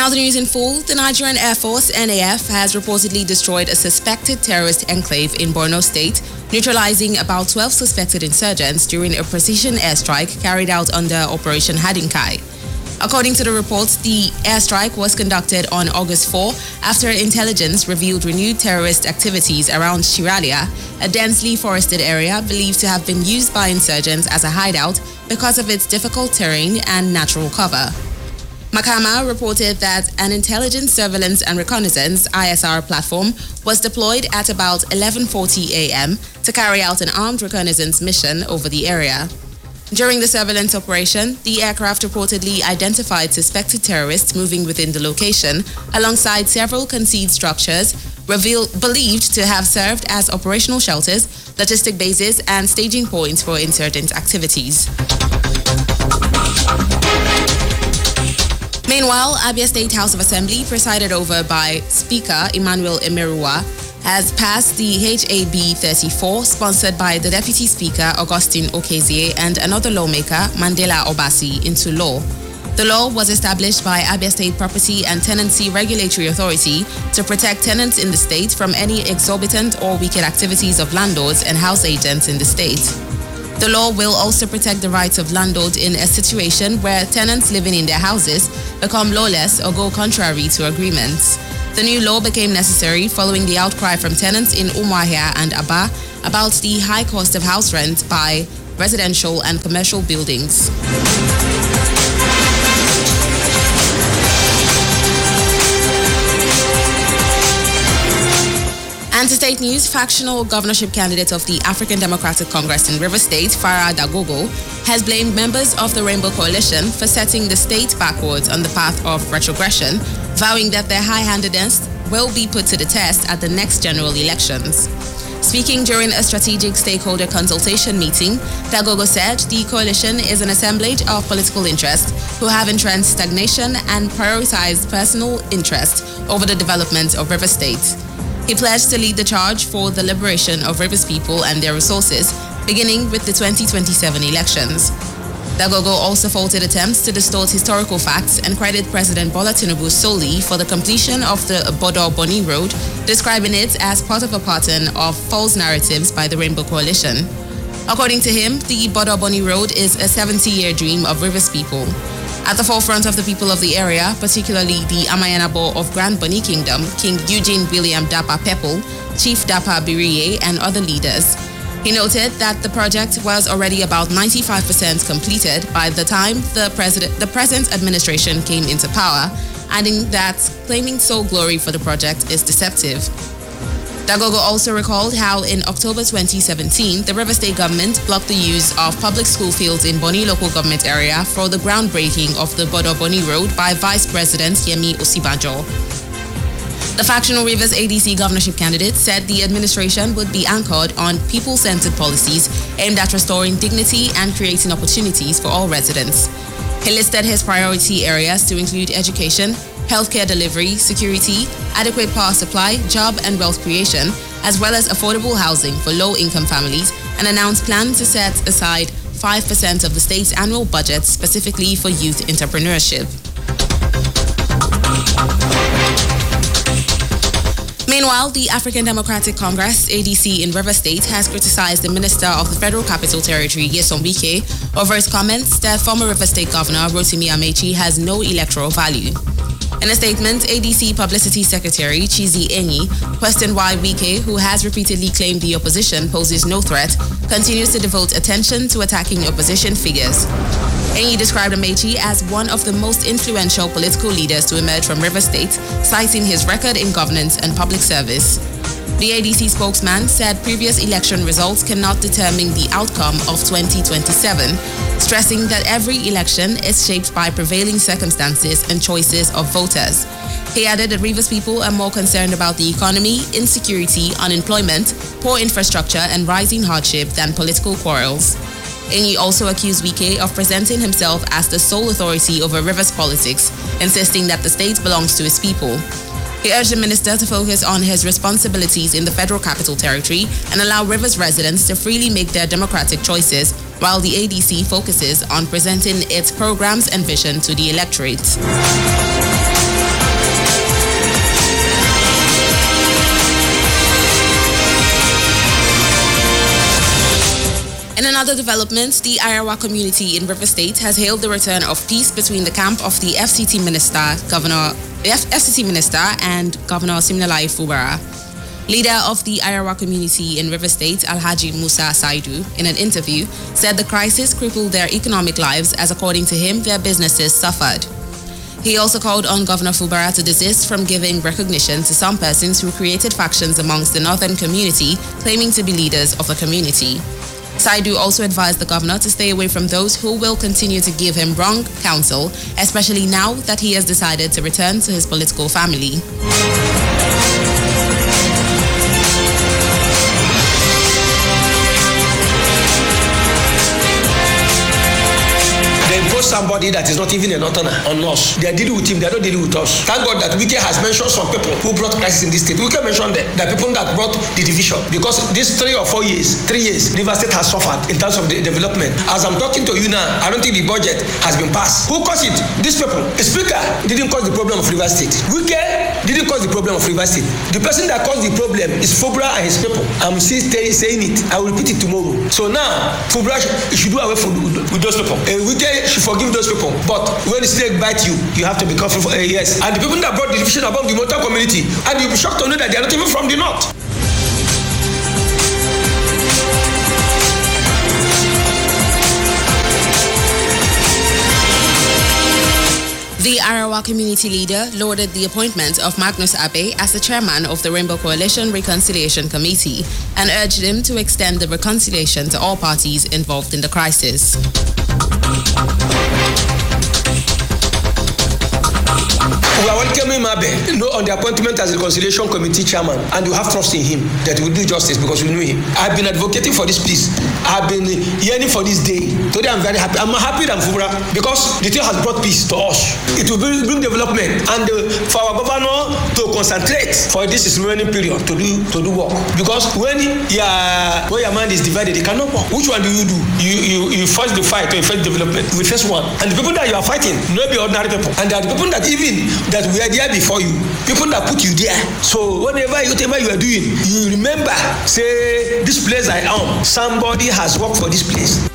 Now the news in full. The Nigerian Air Force, NAF, has reportedly destroyed a suspected terrorist enclave in Borno State, neutralizing about 12 suspected insurgents during a precision airstrike carried out under Operation Hadinkai. According to the reports, the airstrike was conducted on August 4 after intelligence revealed renewed terrorist activities around Shiralia, a densely forested area believed to have been used by insurgents as a hideout because of its difficult terrain and natural cover. Makama reported that an intelligence, surveillance and reconnaissance ISR platform was deployed at about 11:40 a.m. to carry out an armed reconnaissance mission over the area. During the surveillance operation, the aircraft reportedly identified suspected terrorists moving within the location alongside several concealed structures believed to have served as operational shelters, logistic bases and staging points for insurgent activities. Meanwhile, Abia State House of Assembly, presided over by Speaker Emmanuel Emeruwa, has passed the HAB 34, sponsored by the Deputy Speaker Augustine Okezie and another lawmaker, Mandela Obasi, into law. The law was established by Abia State Property and Tenancy Regulatory Authority to protect tenants in the state from any exorbitant or wicked activities of landlords and house agents in the state. The law will also protect the rights of landlords in a situation where tenants living in their houses become lawless or go contrary to agreements. The new law became necessary following the outcry from tenants in Umuahia and Aba about the high cost of house rent by residential and commercial buildings. And to state news, factional governorship candidate of the African Democratic Congress in Rivers State, Farah Dagogo, has blamed members of the Rainbow Coalition for setting the state backwards on the path of retrogression, vowing that their high-handedness will be put to the test at the next general elections. Speaking during a strategic stakeholder consultation meeting, Dagogo said the coalition is an assemblage of political interests who have entrenched stagnation and prioritize personal interest over the development of Rivers State. He pledged to lead the charge for the liberation of Rivers people and their resources, beginning with the 2027 elections. Dagogo also faulted attempts to distort historical facts and credited President Bola Tinubu solely for the completion of the Bodo-Boni Road, describing it as part of a pattern of false narratives by the Rainbow Coalition. According to him, the Bodo-Boni Road is a 70-year dream of Rivers people. At the forefront of the people of the area, particularly the Amayanabo of Grand Boni Kingdom, King Eugene William Dapa Pepple, Chief Dapa Biriye, and other leaders. He noted that the project was already about 95% completed by the time the present administration came into power, adding that claiming sole glory for the project is deceptive. Dagogo also recalled how in October 2017, the River State government blocked the use of public school fields in Boni local government area for the groundbreaking of the Bodo-Boni Road by Vice President Yemi Osibanjo. The factional Rivers ADC governorship candidate said the administration would be anchored on people-centered policies aimed at restoring dignity and creating opportunities for all residents. He listed his priority areas to include education, healthcare delivery, security, adequate power supply, job and wealth creation, as well as affordable housing for low-income families, and announced plans to set aside 5% of the state's annual budget specifically for youth entrepreneurship. Meanwhile, the African Democratic Congress, ADC, in Rivers State has criticized the Minister of the Federal Capital Territory, Nyesom Wike, over his comments that former Rivers State Governor Rotimi Amechi has no electoral value. In a statement, ADC Publicity Secretary Chizi Enyi questioned why Wike, who has repeatedly claimed the opposition poses no threat, continues to devote attention to attacking opposition figures. Enyi described Amechi as one of the most influential political leaders to emerge from Rivers State, citing his record in governance and public service. The ADC spokesman said previous election results cannot determine the outcome of 2027, stressing that every election is shaped by prevailing circumstances and choices of voters. He added that Rivers people are more concerned about the economy, insecurity, unemployment, poor infrastructure, and rising hardship than political quarrels. Enyi also accused Wike of presenting himself as the sole authority over Rivers politics, insisting that the state belongs to his people. He urged the minister to focus on his responsibilities in the Federal Capital Territory and allow Rivers residents to freely make their democratic choices, while the ADC focuses on presenting its programs and vision to the electorate. In another development, the Irawa community in River State has hailed the return of peace between the camp of the FCT Minister and Governor Siminalayi Fubara. Leader of the Irawa community in River State, Alhaji Musa Saidu, in an interview, said the crisis crippled their economic lives as, according to him, their businesses suffered. He also called on Governor Fubara to desist from giving recognition to some persons who created factions amongst the northern community, claiming to be leaders of the community. Saidu also advised the governor to stay away from those who will continue to give him wrong counsel, especially now that he has decided to return to his political family. Somebody that is not even a northerner on us. They are dealing with him, they are not dealing with us. Thank God that Wike has mentioned some people who brought crisis in this state. Wike mentioned them, the people that brought the division. Because these 3 or 4 years, River State has suffered in terms of the development. As I'm talking to you now, I don't think the budget has been passed. Who caused it? These people. The speaker didn't cause the problem of River State. Wike didn't cause the problem of River State. The person that caused the problem is Fubara and his people. I'm still saying it. I will repeat it tomorrow. So now, Fubara should do away with those people. Wike should forgive those people, but when the snake bite you, you have to be careful. Yes, and the people that brought the division among the Mota community, and you'll be shocked to know that they are not even from the north. The Irawa community leader lauded the appointment of Magnus Abe as the chairman of the Rainbow Coalition Reconciliation Committee and urged him to extend the reconciliation to all parties involved in the crisis. We are welcoming Abe on the appointment as the Reconciliation Committee chairman, and you have trust in him that he will do justice because we know him. I've been advocating for this peace. I've been yearning for this day. Today I'm very happy. I'm happy than Fubara because the thing has brought peace to us. It will bring development, and for our governor to concentrate for this remaining period to do work. Because when your mind is divided, you cannot work. Which one do? You first the fight or you first development? We first one, and the people that you are fighting no be ordinary people, and there are the people that even that were there before you, people that put you there. So whatever you are doing, you remember, say, this place I am, somebody has worked for this place.